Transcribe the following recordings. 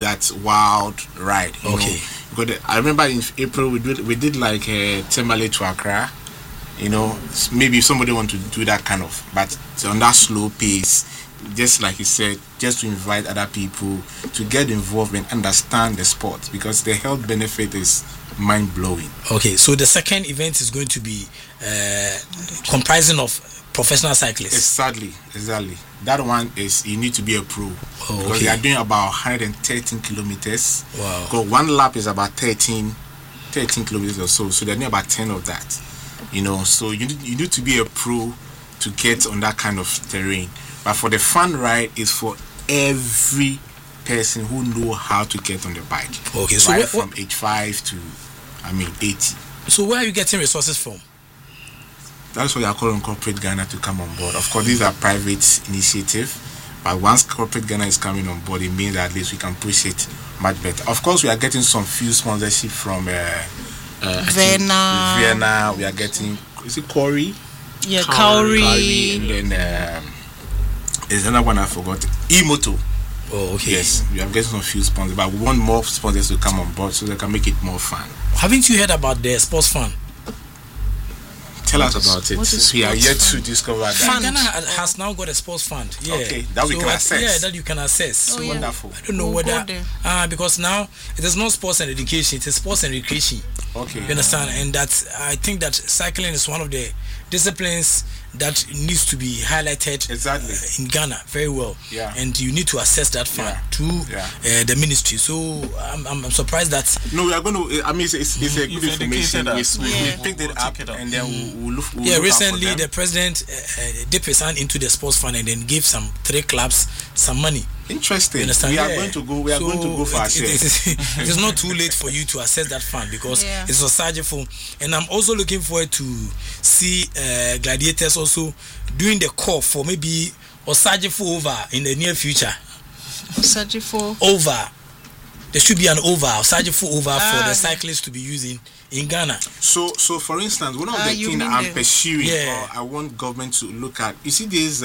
that wild ride. You know? Because I remember in April we did like a Temale to Accra. You know, maybe somebody want to do that kind of, but on that slow pace, just like you said, just to invite other people to get involved and understand the sport, because the health benefit is mind-blowing. Okay, so the second event is going to be comprising of professional cyclists. Exactly. That one is you need to be a pro, because they are doing about 113 kilometers. Wow. Because one lap is about 13 kilometers or so they're doing about 10 of that. You know, so you need to be a pro to get on that kind of terrain. But for the fun ride, is for every person who know how to get on the bike. Okay, so right from age 5 to 80. So where are you getting resources from? That's why I call on Corporate Ghana to come on board. Of course, these are private initiative, but once Corporate Ghana is coming on board, it means that at least we can push it much better. Of course, we are getting some few sponsorship from Vienna. We are getting, is it Corey? Yeah, Kauri. And then there's another one I forgot, Emoto. Oh, okay. Yes, we are getting some few sponsors, but we want more sponsors to come on board so they can make it more fun. Haven't you heard about the sports fund? Tell us about it. We are yet to discover that. Ghana has now got a sports fund. Yeah. Okay, that we can access. Yeah, that you can access. Oh, wonderful. I don't know whether because now it is not sports and education; it is sports and recreation. Okay. You understand? And that I think that cycling is one of the disciplines that needs to be highlighted in Ghana very well. Yeah. And you need to access that fund through the ministry. So I'm surprised that we are going to. I mean, it's a good information. We picked it up and then we'll look. Recently the president dipped his hand into the sports fund and then gave 3 clubs some money. Interesting. We are going to go. We are going to go for our share. It is not too late for you to access that fund because it's Osagefo, and I'm also looking forward to see Gladiators also doing the call for maybe Osagefo over in the near future. Osagefo over. There should be an over Osagefo over for the cyclists to be using in Ghana. So for instance, one of the things I'm pursuing, or I want government to look at, you see this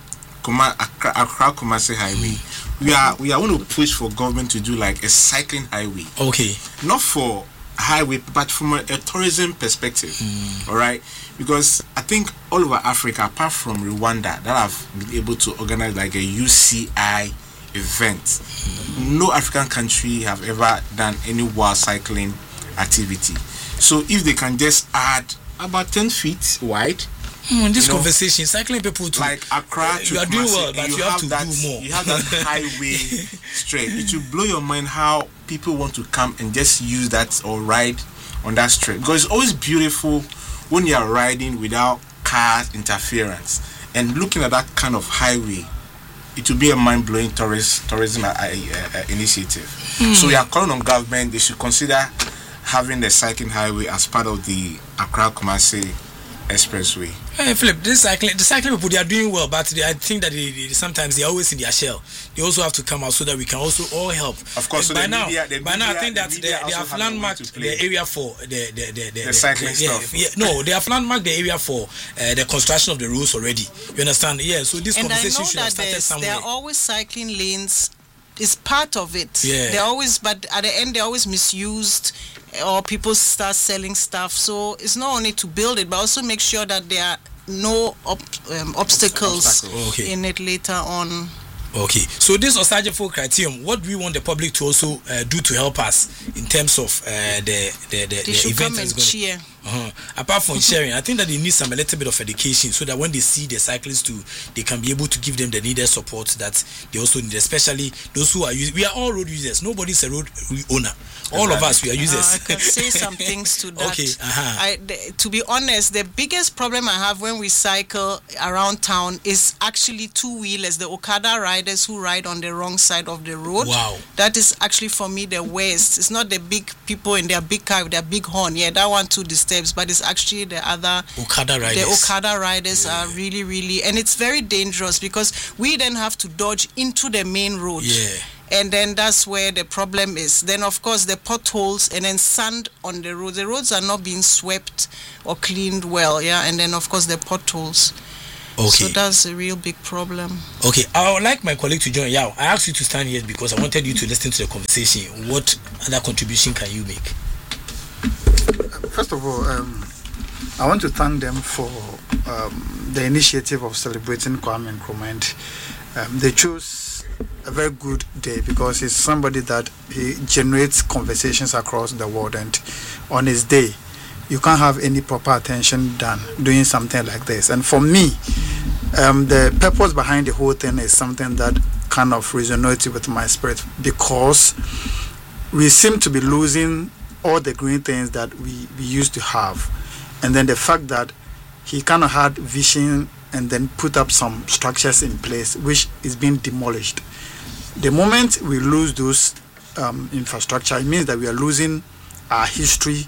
Accra Kumasi highway. We are going to push for government to do like a cycling highway. Okay. Not for highway, but from a tourism perspective. All right, because I think all over Africa, apart from Rwanda, that have been able to organize like a UCI event, no African country have ever done any wild cycling activity. So if they can just add about 10 feet wide. This conversation, cycling people too. Like Accra to you are doing well, but you have to that, do more. You have that highway straight. It will blow your mind how people want to come and just use that or ride on that straight. Because it's always beautiful when you are riding without car interference. And looking at that kind of highway, it will be a mind-blowing tourism initiative. So we are calling on government, they should consider having the cycling highway as part of the Accra Kumasi Expressway. Hey, Philip, the cycling people, they are doing well, but I think that sometimes they are always in their shell. They also have to come out so that we can also all help. Of course, so by now I think that they have landmarked the area for the cycling stuff. No, they have landmarked the area for the construction of the roads already. You understand? Yeah. So this conversation should have started somewhere. There are always cycling lanes. It's part of it. Yeah. They're always, but at the end, they're always misused, or people start selling stuff. So it's not only to build it, but also make sure that there are no obstacles in it later on. Okay, so this Osagefo criterion, what do we want the public to also do to help us in terms of the event that's going to... Apart from sharing, I think that they need a little bit of education so that when they see the cyclists too, they can be able to give them the needed support that they also need, especially those who are using. We are all road users. Nobody's a road owner. All of us, we are users. I can say some things to that. Okay. To be honest, the biggest problem I have when we cycle around town is actually two-wheelers, the Okada riders who ride on the wrong side of the road. Wow. That is actually for me the worst. It's not the big people in their big car with their big horn. Yeah, that one too disturbs, but it's actually the other Okada riders. The Okada riders are really, really, and it's very dangerous because we then have to dodge into the main road. Yeah. And then that's where the problem is. Then, of course, the potholes and then sand on the roads. The roads are not being swept or cleaned well, yeah. And then, of course, the potholes. Okay. So that's a real big problem. Okay, I would like my colleague to join. Yeah, I asked you to stand here because I wanted you to listen to the conversation. What other contribution can you make? First of all, I want to thank them for the initiative of celebrating Kwame Nkrumah. They chose a very good day because he's somebody that he generates conversations across the world, and on his day, you can't have any proper attention done doing something like this. And for me, the purpose behind the whole thing is something that kind of resonates with my spirit, because we seem to be losing all the green things that we used to have. And then the fact that he kind of had vision and then put up some structures in place which is being demolished. The moment we lose those infrastructure, it means that we are losing our history,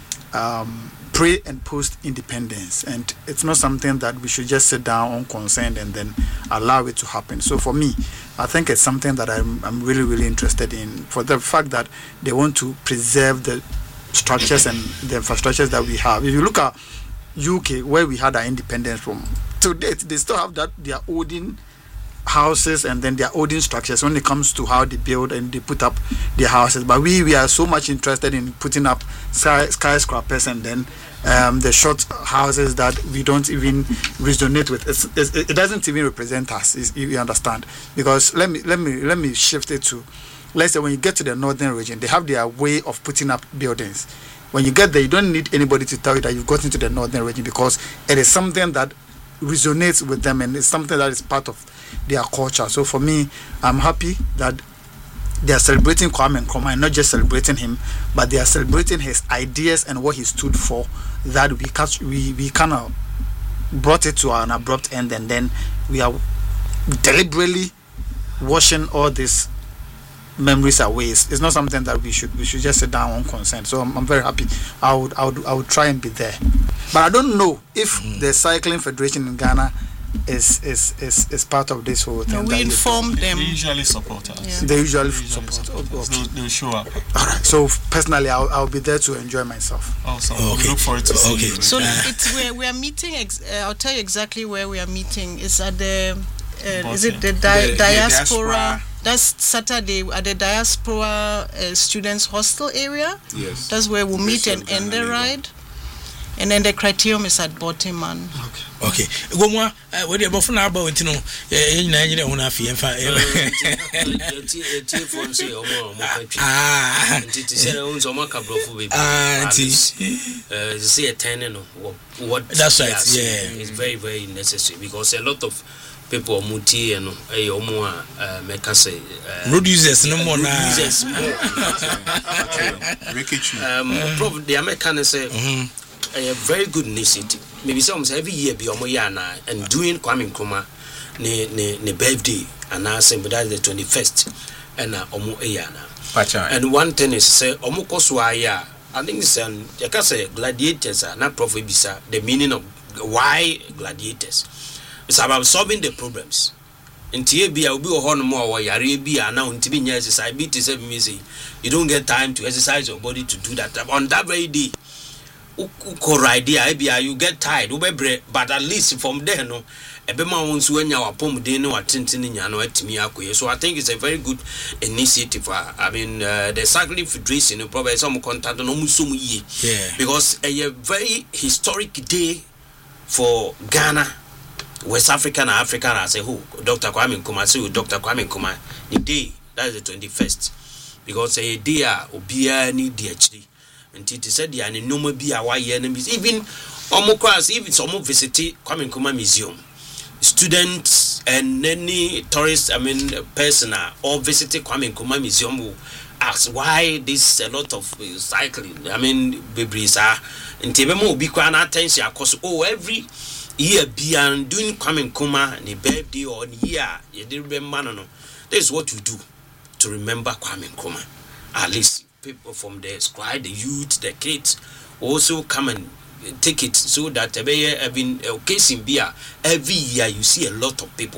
pre and post independence, and it's not something that we should just sit down unconcerned and then allow it to happen. So for me, I think it's something that I'm really interested in, for the fact that they want to preserve the structures and the infrastructures that we have. If you look at UK, where we had our independence from, to date they still have that, their olden houses and then their olden structures when it comes to how they build and they put up their houses. But we are so much interested in putting up skyscrapers and then the short houses that we don't even resonate with. It doesn't even represent us, you understand? Because let me shift it to, let's say when you get to the northern region, they have their way of putting up buildings. When you get there, you don't need anybody to tell you that you've gotten to the northern region, because it is something that resonates with them and it's something that is part of their culture. So for me, I'm happy that they are celebrating Kwame Nkrumah, and not just celebrating him, but they are celebrating his ideas and what he stood for, that we kind of brought it to an abrupt end, and then we are deliberately washing all these memories away. It's not something that we should just sit down unconcerned. So I'm very happy. I would try and be there, but I don't know if the Cycling Federation in Ghana is part of this whole thing. No, we inform them. They usually support us. Yeah. They usually support. Okay. They'll show up. All right. So personally, I'll be there to enjoy myself. Awesome. Okay. We look forward to seeing you. So we are meeting. I'll tell you exactly where we are meeting. It's at the is it the diaspora? That's Saturday at the Diaspora Students Hostel area. Yes. That's where we'll meet and end the ride. And then the criterium is at Botiman. Okay. Go more. What do you about now? About you know, you want to feel That's right. Yeah, it's very necessary, because a lot of people muti and make us say road users no more now. Probably the Americans say a very good initiative. Maybe some every year be omoyana and doing Kwame Nkrumah ne birthday, and I say that the 21st and omo eyana. And one thing is say omo koswaya. I think it's you can say gladiators are not profit bisa. The meaning of why gladiators. It's about solving the problems. In TAB, I will be a horn more Arabia now in TB exercise. You don't get time to exercise your body to do that. On that very day, you get tired, but at least from there, no, so I think it's a very good initiative. I mean, the Cycling Federation probably some contact on because a very historic day for Ghana, West Africa and Africa. I say who Dr. Kwame Nkrumah. Say Dr. Kwame Nkrumah. The day that is the 21st, because a day obia ni DHD. And it said the any no more be our enemies. Even Omokras, even some visit Kwame Nkrumah Museum. Students and any tourists, person or visiting Kwame Nkrumah Museum will ask why this a lot of cycling. Babies are in Tebemo be quite attention because every year beyond doing Kwame Nkrumah the birthday or year you didn't remember. No, this is what you do to remember Kwame Nkrumah. At least people from the squad, the youth, the kids also come and take it, so that every year you see a lot of people.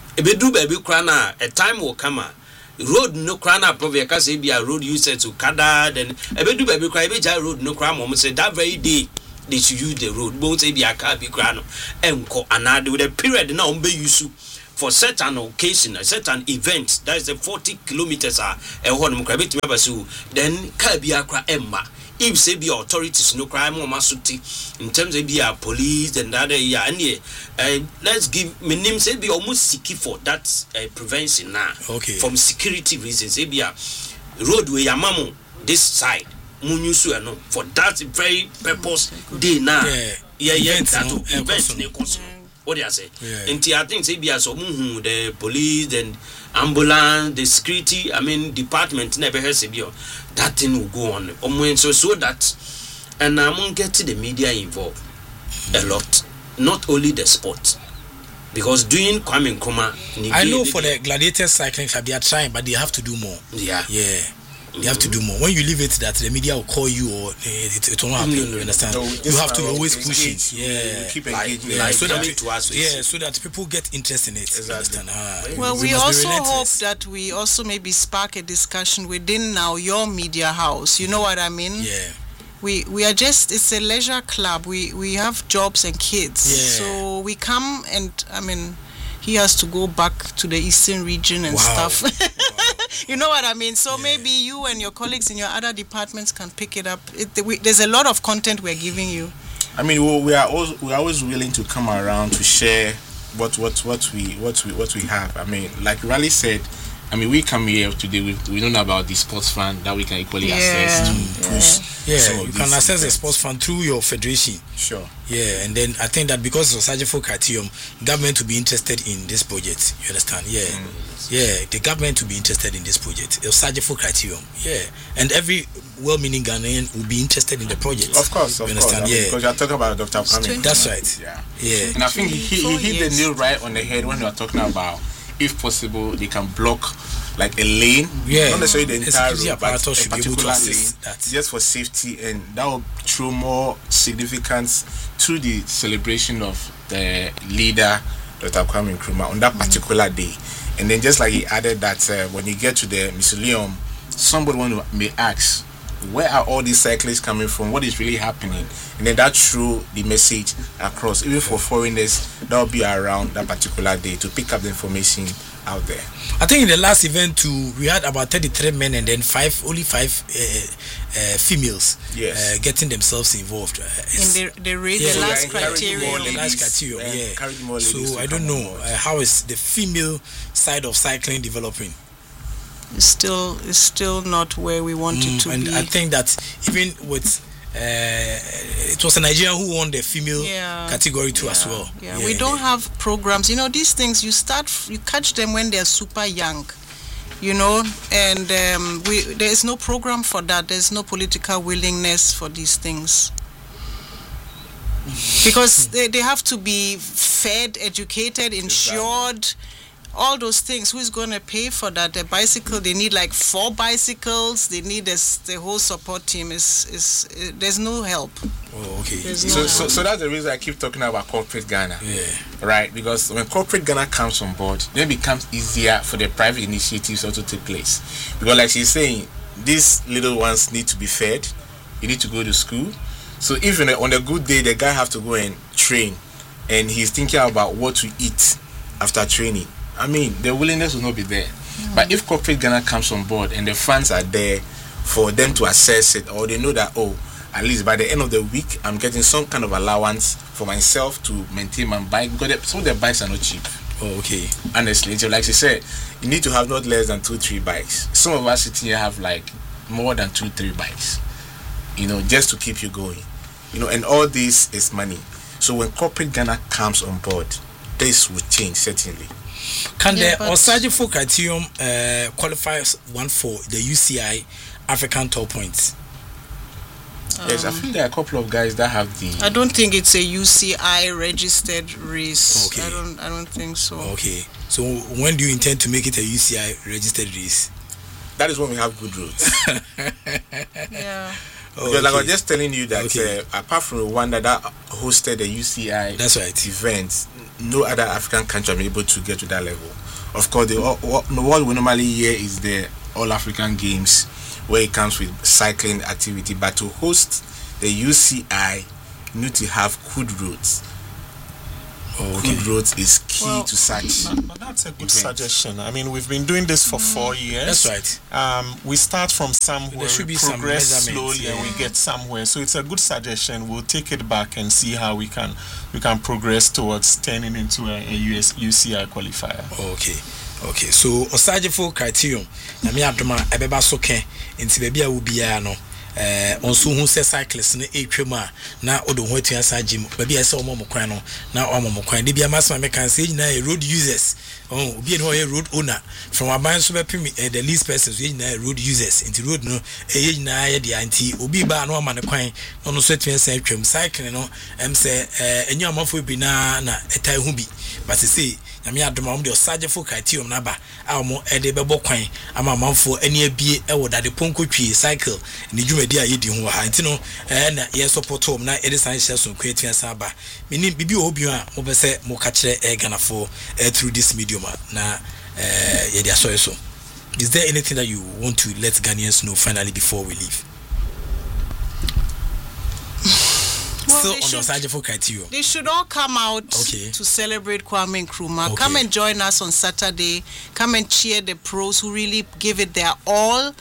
A time will come. Road no crana probably a road users to Kada, then a baby cry road no crime. Say that very day they should use the road. Both say be a car be grano and co another with a period now be use for certain occasion, a certain event. That is the 40 kilometers a home crabit member so then car be a cra emma. If say be authorities no crime or masuti in terms of be a police and other yeah and let's give my name say be almost seeking for that prevention now. Okay. From security reasons, say be a roadway amamu this side munyusu no for that very purpose day now. Yeah that event what do you say? And I think say be a so the police and ambulance, the security, I mean department never has a that thing will go on. So that and I'm gonna get the media involved a lot. Not only the sport. Because doing Kwame Nkrumah, I know for the gladiator cycling club they are trying, but they have to do more. Yeah. You have to do more. When you leave it that the media will call you or it will not happen. You understand? No, you have to always push it. Keep engaging. So that people get interest in it. Exactly. Well, we also hope that we also maybe spark a discussion within now your media house. You know what I mean? Yeah. We are just, it's a leisure club. We have jobs and kids. Yeah. So we come and I mean he has to go back to the eastern region and stuff. You know what I mean? So maybe you and your colleagues in your other departments can pick it up. There's a lot of content we're giving you. I mean, we are always willing to come around to share what we have. I mean, like Raleigh said, I mean, we come here today. We don't know about the sports fund that we can equally access to push. Yeah, you can access the sports fund through your federation. Sure. Yeah, and then I think that because of Osajifo Criterium, government will be interested in this project. You understand? Yeah. Yeah, the government will be interested in this project. Osajifo Criterium. Yeah. And every well-meaning Ghanaian will be interested in the project. Of course, you understand? Yeah. Because you're talking about Dr. Kwame. That's right. Yeah. And I think he hit the nail right on the head when you are talking about, if possible, they can block like a lane, not necessarily the entire road, but a particular lane, just for safety, and that will throw more significance to the celebration of the leader, Dr. Kwame Nkrumah, on that particular day. And then just like he added that when you get to the mausoleum, somebody may ask, where are all these cyclists coming from? What is really happening? And then that threw the message across, even for foreigners that will be around that particular day to pick up the information out there. I think in the last event too, we had about 33 men and then only five females getting themselves involved. In the last criterion. So I don't know how is the female side of cycling developing. It's still not where we want it to and be. I think that even with it was a Nigerian who won the female category too as well. We don't have programs. You know, these things you catch them when they're super young. You know, and there is no program for that. There's no political willingness for these things. Because they have to be fed, educated, insured. All those things, who's going to pay for that? The bicycle, they need like 4 bicycles. They need the whole support team. There's no help. Oh, okay. So that's the reason I keep talking about corporate Ghana. Yeah. Right? Because when corporate Ghana comes on board, then it becomes easier for the private initiatives also to take place. Because like she's saying, these little ones need to be fed. You need to go to school. So even on a good day, the guy have to go and train, and he's thinking about what to eat after training. I mean, the willingness will not be there. But if corporate Ghana comes on board and the funds are there for them to assess it, or they know that, at least by the end of the week, I'm getting some kind of allowance for myself to maintain my bike, because some of the bikes are not cheap. Oh, okay. Honestly, like she said, you need to have not less than 2-3 bikes. Some of us sitting here have like more than 2-3 bikes, you know, just to keep you going. You know, and all this is money. So when corporate Ghana comes on board, this will change, certainly. Can the Osajifo Criterium qualify one for the UCI African Top Points? Yes, I think there are a couple of guys that have the... I don't think it's a UCI registered race. Okay. I don't think so. Okay. So when do you intend to make it a UCI registered race? That is when we have good roads. Yeah. Because like I was just telling you that apart from Rwanda that hosted the UCI event, no other African country are able to get to that level. Of course, what we normally hear is the All African Games, where it comes with cycling activity. But to host the UCI you need to have good roads. Good roads is key to such. But that's a good suggestion. I mean, we've been doing this for 4 years. That's right. We start from somewhere, we progress slowly, and we get somewhere. So it's a good suggestion. We'll take it back and see how we can progress towards turning into a UCI qualifier. Okay. So osagefo criterion. Na me adoma ebeba soke nti bebia wo bia no. Also who says cyclists in a trema now or the way to answer gym, maybe I saw Momocrano now or Momocran. They be a mass man can say now road users. Oh, be a road owner from our band super the least persons road users into road no a the anti Obi bar no man a coin on the sweat cycling no say and your mouth will be na a tie hubi but to say I mean, the mom, the Sajafo criterion number, our more edibable coin, I'm a month for any be a that the Ponco tree cycle, and the Jumedia eating who are Hantino, and yes, support home, now Edison shells on creating Saba. Meaning, Bibi Obia, Mobese, Mokache, Egana for through this medium. Now, yeah, so. Is there anything that you want to let Ghanaians know finally before we leave? Well, they should all come out to celebrate Kwame Nkrumah. Come and join us on Saturday. Come and cheer the pros who really give it their all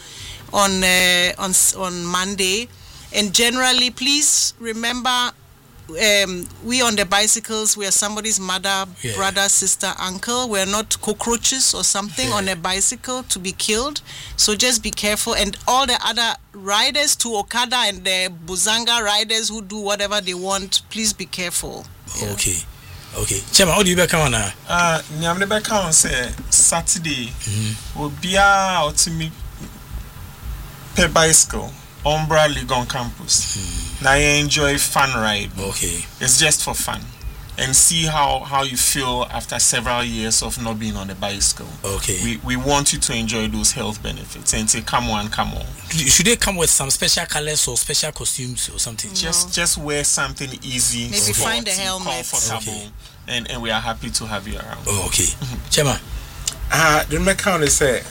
on Monday. And generally, please remember, we on the bicycles, we are somebody's mother, brother, sister, uncle. We're not cockroaches or something on a bicycle to be killed. So just be careful. And all the other riders to Okada and the Buzanga riders who do whatever they want, please be careful. Okay. Chema, how do you back on now? I'm the back on say Saturday will be out to me per bicycle. Umbra Ligon campus. Now you enjoy fun ride. It's just for fun. And see how you feel after several years of not being on the bicycle. We want you to enjoy those health benefits and say come on. Should they come with some special colors or special costumes or something? Just wear something easy. Maybe find a helmet. Comfortable. And we are happy to have you around. Chema. The mechanic say,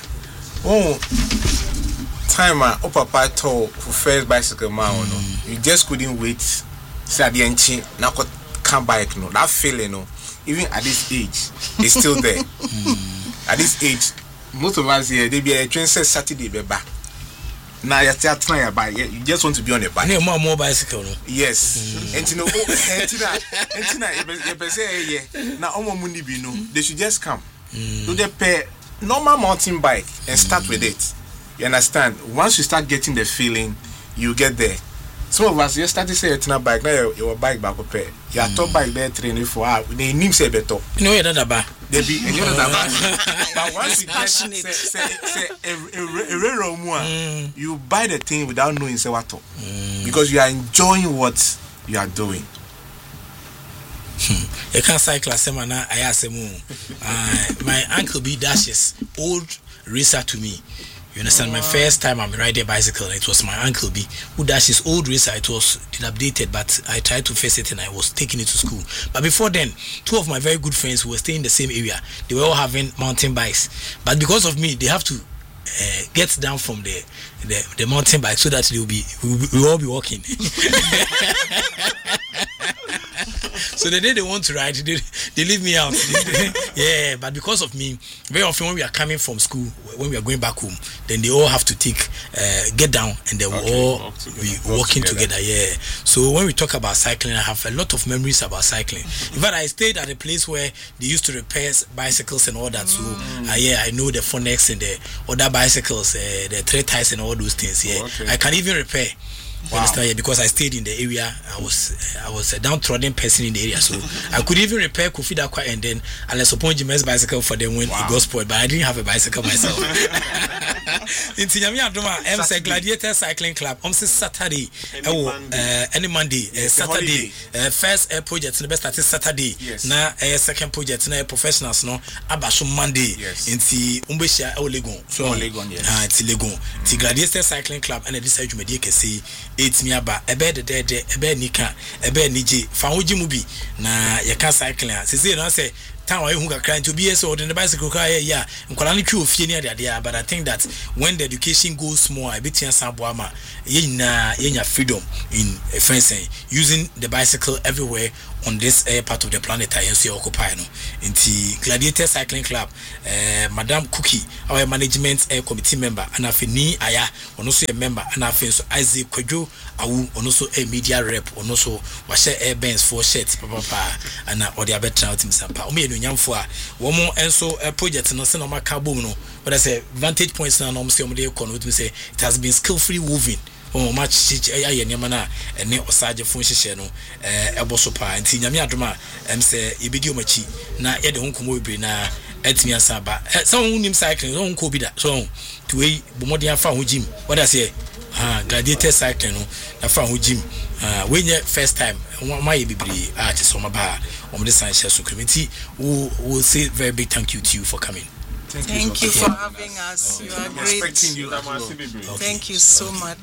time papa told for first bicycle man you just couldn't wait say the engine now come bike no that feeling no even at this age it's still there. At this age most of us here they be a train says Saturday be back now you start trying your bike you just want to be on a bike more bicycle no? Yes and you know you say now mundi be no they should just come do they pay normal mountain bike and start with it. You understand? Once you start getting the feeling, you get there. Some of us, you start to say it's not bike, now your bike back up. Your top bike there training for hours. They name say better. No, you're not about. They be, and you're not about. But once you get say you buy the thing without knowing say what to. Because you are enjoying what you are doing. You can't cycle as semana. I ask my uncle B dashes old racer to me. You understand? My first time I'm riding a bicycle, it was my uncle B who dashed his old racer. It was updated, but I tried to face it and I was taking it to school. But before then, two of my very good friends who were staying in the same area, they were all having mountain bikes. But because of me, they have to get down from the mountain bike so that we'll all be walking. So the day they want to ride, they leave me out. Yeah, but because of me, very often when we are coming from school, when we are going back home, then they all have to get down and they will all be walking together. Yeah. So when we talk about cycling, I have a lot of memories about cycling. In fact, I stayed at a place where they used to repair bicycles and all that. So I know the Phonex and the other bicycles, the tread ties and all those things. Yeah, I can even repair. Wow. Understand? Yeah, because I stayed in the area, I was a downtrodden person in the area, so I could even repair Kofi Dakwa and then unless upon Jimen's bicycle for them when it got spoiled, but I didn't have a bicycle myself. In Tinyami Adoma, MC Gladiator Cycling Club, on Saturday, any Monday, Saturday, first project, the best at Saturday, now second project, now professionals, no, Abasho Monday, in the Umbesha Olegon, so Legon, it's Legon, the Gladiator Cycling Club, and this age media can see. It's me about a bed nika a bed nije fanwoji mubi na ya can cycling say no say town why who can to be so the bicycle car yeah nkwala twi ofie ne ade but I think that when the education goes more I bet you saboama yenya freedom in fencing using the bicycle everywhere on this part of the planet I see occupy no inti Gladiator Cycling Club Madam Cookie our management committee member and afini aya ono so a member and afin so Isaac Kwadwo awu ono so a media rep ono so wa share Benz for shirts papa and or the better team sampa o me nyamfo a wo mo enso project no se no maka bom no but I say vantage points na no say o dey con with me say it has been skillfully woven much aye nyama na ene osaje fon hyehyɛ no eboso pa nti nyame adoma say ebedi omachi na ye de honkomo bebre na atimi asaba so unim cycling so honko bi da so to we bomodi afa ho gym what I say Gladiator Cycling no afa ho gym when your first time my bebre te so maba the science so committee we say very big thank you to you for coming. Thank you for having us. You are great. Thank you so much.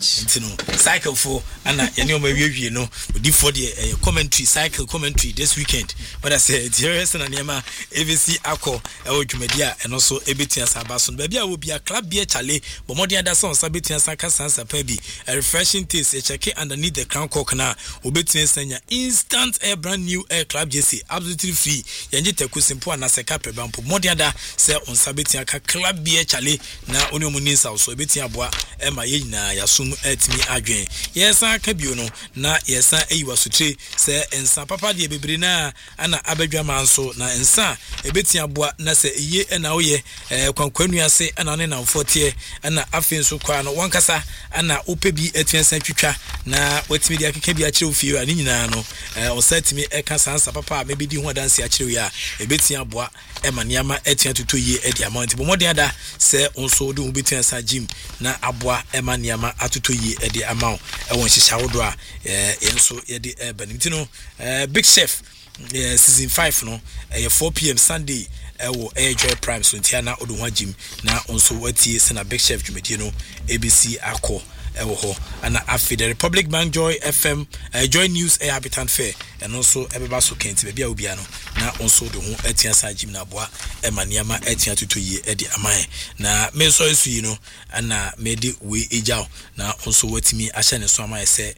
Cycle for Anna, you know, for the commentary, cycle commentary this weekend. But I said, Jerez and Anema, ABC Ako, Media, and also Ebitian Sabason. Baby, I will be a club beer chale, but more than that song, Sabitian Saka Sansa Pebi, a refreshing taste, a check underneath the crown coconut, Obetian Sanya, instant air brand new air club JC, absolutely free. Yanjita Kusimpo and Nasaka Pebampo, more than that, sell on Betia club beer chale na oni omunisa so betia boa e ma ye nyina yasum atimi adwen yesa ka bio no na yesa eyiwa sotre se ensa papa de bebre na ana abadwa manso na ensa e betia boa na se eye na oye kwankwanu ase ana ne na mfote ana afen so kwa no wonkasa ana opebi etiensa twitwa na watimi de akeka bi akire ofie ani nyina no osatimi eka sansa papa mebedi ho danse akire ya e betia boa e ma niama etia tutoye amount but more than that say also do between sa gym na aboa ema niama atoto yi e de amount e won hihya wodo a enso ye de benimti no Big Chef season 5 no 4 p.m. Sunday wo Joy Prime so ntiana odo ho gym na onso watie se na Big Chef dwumedie no ABC akọ ewo and afi the Republic Bank Joy FM Joy News Habitant Fair and also ebeba so kenti bia obia no na onso do ho atia sa gym na boa emaniama atia tutu yi e di aman na me so esu yi no ana me di we ejao na onso watimi ahye ne so aman se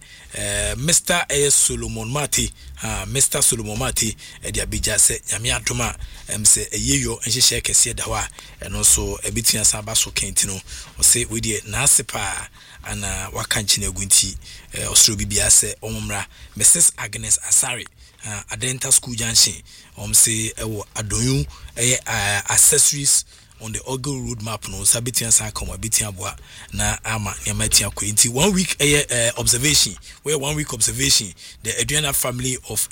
Mr. Solomon Mati Mr. Solomon Mati e di abija se nyame adoma se eyeyo enhyehyɛ kese da ho a eno so ebitia sa ba so kenti no o se we di na asepa ana wakanchi na gunti osro bibia se omumra Mrs. Agnes Asare Adenta School Junction say ewo adonyu accessories on the Ogle Road map no sabitian sa come abitian boa na ama nyamatia ko nti 1 week observation where 1 week observation the Adriana family of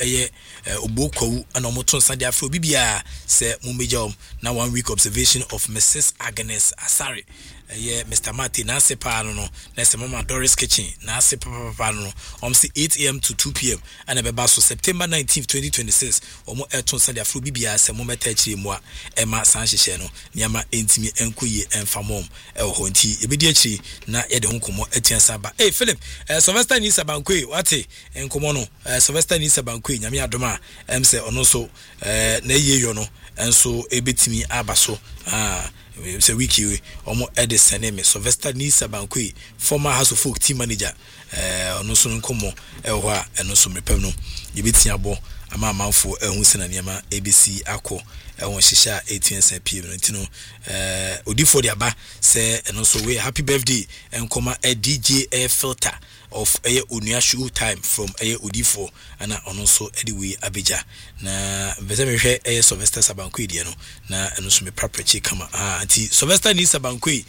Obokwu and omoton sande afro bibia se mumejom na 1 week observation of Mrs. Agnes Asare Mr. Martin na sepa no na se Mama Doris Kitchen na sepa no say 8 a.m. to 2 p.m. and be so September 19th 2026 omo eton sande afro bibia se mometa chire mo ema san hyehye no niama entimi enkoye enfamom ho nti ebedi akiri na yede honkomo atiansa ba Philip Sylvester Nisa Bankwe wate enkomo no Sylvester Nisa Bankwe nyame adoma se ono so na yeyo no enso ebetimi abaso se wiki omo edesene me Sylvester Nisa Bankwe former House of Folk team manager ono so nkomo ho a eno so mepem no yebeti abo ama amanfo ehu sena niama ABC akọ won hihya 18 pm no ntino odifo de aba se eno so we happy birthday enkoma DJ filter of onua show time from odifo ana ono so anyway abeja na beze mehwe Sylvester Sabankwe die no na eno so me property kama anti Sylvester ni Sabankwe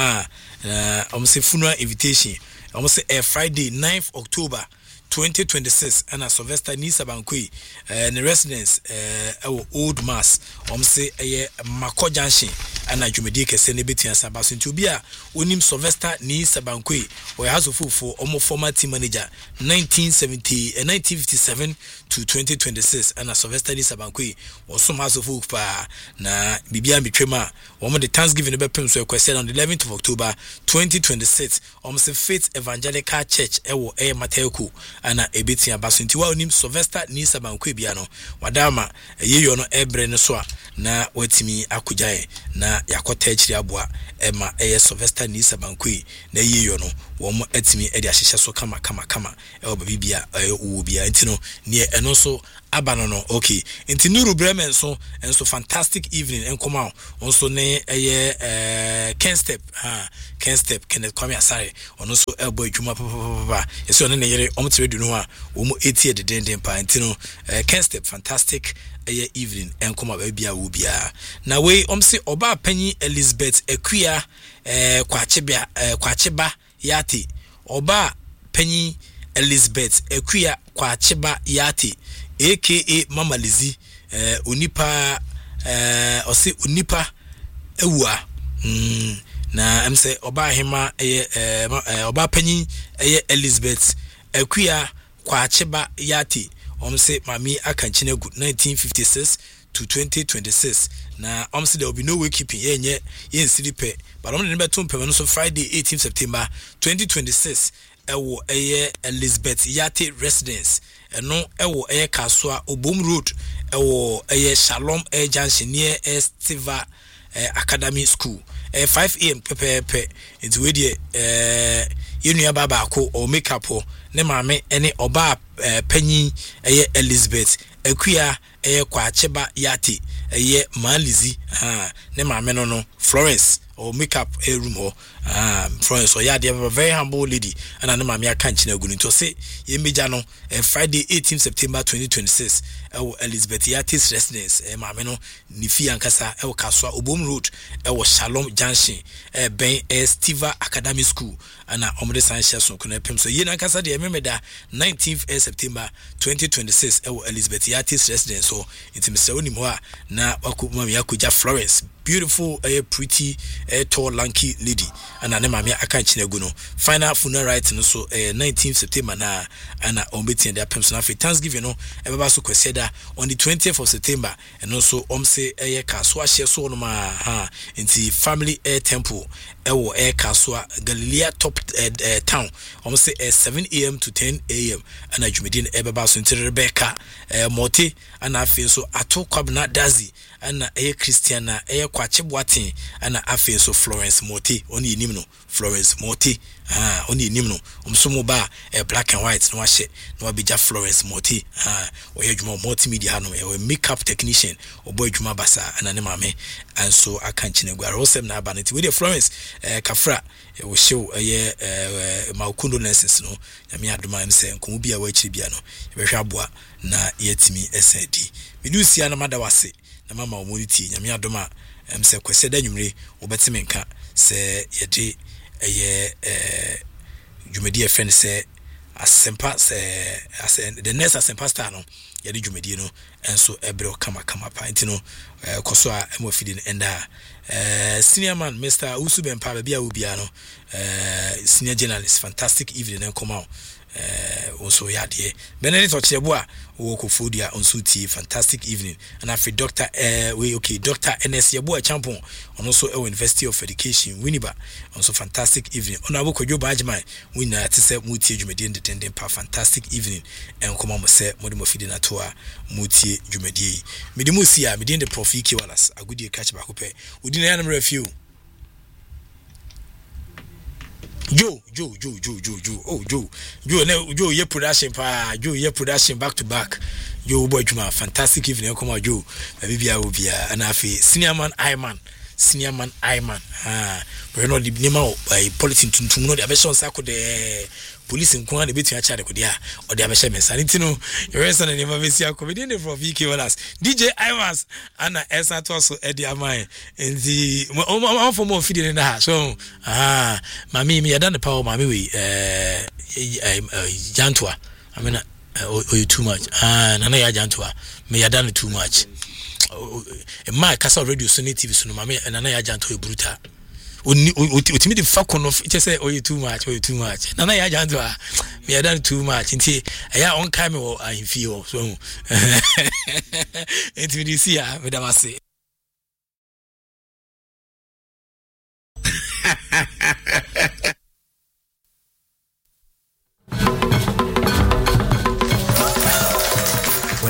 say funeral invitation say Friday 9th October 2026 and Sylvester Nisa Bankwe the residence Old Mass say Mako Junction and Jumedi kese ne betia sabaso nti obi a onim Sylvester Nisa Bankwe or has of for former team manager 1957 to 2026 and Sylvester Nisa Bankwe was some house of pa na bibia metwema one the Thanksgiving be pem so requested on the 11th of October 2026 say Faith Evangelical Church ewo Mateko ana ebeti abaso nti wa onim Sylvester Nisa Bankwe bia no wadama yeyo no ebre ne so a na watimi akojae na yakota akiri aboa ema Sylvester Nisa Bankwe na yeyo no wo atimi ede ahyehye so kama e bibia wo bia nti no ne eno so abano no okay nti Nuru Bremen so enso fantastic evening enkoma onso ne Ken Step Kenneth Kwame Asare ono so elbow adwuma papa ese ono ne yere omtredu no a wo mu 80 dedenden pa nti no Ken Step fantastic evening enkoma ba bia wo bia na we omse oba panyi Elizabeth Equia kwacheba yati oba panyi Elizabeth Equia kwacheba yati aka Mama Lizzy unipa ose unipa ewa na amse oba hema oba panyi Elizabeth Equia kwacheba yati omse mami akanchine good 1956 to 2026 na omse there will be no way keeping yenye yen silipe but omne ne beto mpem no so Friday 18 September 2026 ewo Elizabeth Yate residence eno ewo Kaswa Obom Road ewo Shalom Junction near Stiva Academy School 5 am pepe into we die yenu baba ako o makeup ho ne maame ene oba panyi Elizabeth Equia kwacheba Yate Malizi ne maame no Florence or makeup room ho Florence or yade a very humble lady and an mammy can't you to say ye mejano Friday 18 September 2026 Elizabeth Yatis residence mameno Nifi Ankasa El Kaswa Obom Road Shalom Junction Ben Stiva Academy School and Omre Sanchez so kunepem so yen Ankasa de memeda 19th September 2026 Elizabeth Yatis residence so it's Mr. Onimoa na wakuma yakuja Florence beautiful pretty tall lanky lady and an mammy akanchine guno final funeral right no so 19th September na ana ombeti and their personal Thanksgiving no everybody kweseda on the 20th of September and also omse Kaswa share so no ma inti family temple ewo Kaswa Galilea top town omse 7 am to 10 am and ajumedin everybody so inti Rebecca Mote and afi so ato kwabna dazi ana Christiana kwachebwatin ana afi so Florence Mote oni enim no Florence Mote oni enim no omsomo ba black and white no ahye no abija Florence Mote oyedwuma multimedia no makeup technician oboy dwuma basa ana ne mame anso akanchine gware osem na abanati we the Florence kafra we show maukundo lenses no nyame adoma emse nkomu bia wa akiri bia no yebehwa aboa na yetimi SND medusia na madawase na mama omoriti nyame adoma emse kweseda nwumre obetime nka se yede dwumadi friend se asempa se the next asempa star no yede dwumadi no enso ebre kama pa ntino koso a emofidi enda senior man Mr. Usubempa bia ubia no senior journalist fantastic evening and come out also yade Benedict Ochebua wo kofodia onso ti fantastic evening and after Dr. Dr. NS Yabua Champon and also University of Education Winneba also fantastic evening on Abokojo Bajman winner to say muti jumedi independent pa fantastic evening and come on say modimo feeding atoa muti jumedi medimusia medin the Prof Iki Wallace agudi catch back up within the number of you Joe, ye production pa, Joe, ye production back to back. Joe boy juma, fantastic evening, come on, Joe. Maybe I will be an afi senior man Iman. But no the name of politician to know the abeson sako de police in Kwan the between achare kodia or the abesha mensanity no your reason and never see a comedian from VK Wallace DJ Ivans and Esa to also Eddie Amai in the for more feeding in the house so mami me done the power mami we Jantua I mean you too much nana ya Jantua me ya done too much my casa radio so native so mami nana ya Jantua bruta utimi the fuck on of it say you too much nana ya Jantua me ya done too much nti ya on come or I feel so it we see ya me da say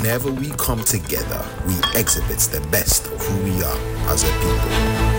Whenever we come together, we exhibit the best of who we are as a people.